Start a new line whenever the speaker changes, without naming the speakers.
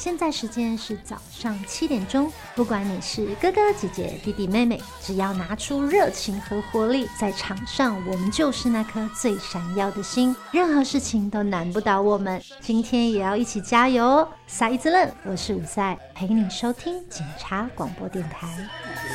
现在时间是早上7点钟。不管你是哥哥姐姐弟弟妹妹，只要拿出热情和活力，在场上我们就是那颗最闪耀的星，任何事情都难不倒我们。今天也要一起加油哦！撒一子愣，我是伍赛，陪你收听警察广播电台。